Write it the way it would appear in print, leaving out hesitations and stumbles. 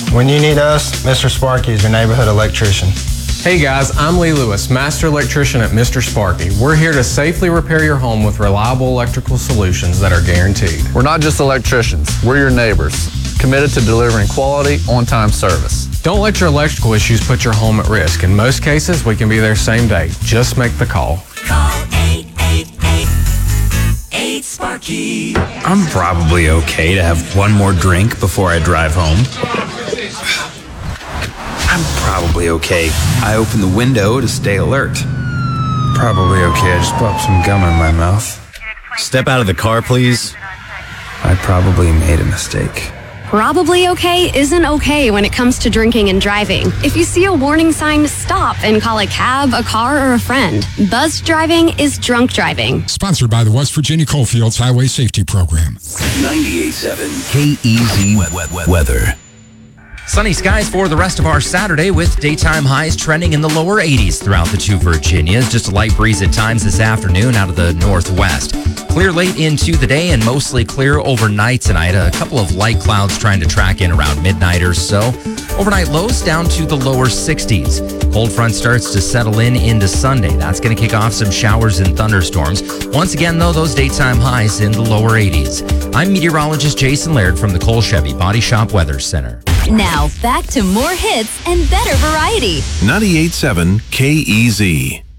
When you need us, Mr. Sparky is your neighborhood electrician. Hey guys, I'm Lee Lewis, Master Electrician at Mr. Sparky. We're here to safely repair your home with reliable electrical solutions that are guaranteed. We're not just electricians, we're your neighbors, committed to delivering quality, on-time service. Don't let your electrical issues put your home at risk. In most cases, we can be there same day. Just make the call. Call 888-8-SPARKY. I'm probably okay to have one more drink before I drive home. I'm probably okay. I open the window to stay alert. Probably okay. I just popped some gum in my mouth. Step out of the car, please. I probably made a mistake. Probably okay isn't okay when it comes to drinking and driving. If you see a warning sign, stop and call a cab, a car, or a friend. Buzzed driving is drunk driving. Sponsored by the West Virginia Coalfields Highway Safety Program. 98.7 KEZ weather. Sunny skies for the rest of our Saturday with daytime highs trending in the lower 80s throughout the two Virginias. Just a light breeze at times this afternoon out of the northwest. Clear late into the day and mostly clear overnight tonight. A couple of light clouds trying to track in around midnight or so. Overnight lows down to the lower 60s. Cold front starts to settle in into Sunday. That's going to kick off some showers and thunderstorms. Once again, though, those daytime highs in the lower 80s. I'm meteorologist Jason Laird from the Cole Chevy Body Shop Weather Center. Now, back to more hits and better variety. 98.7 KEZ.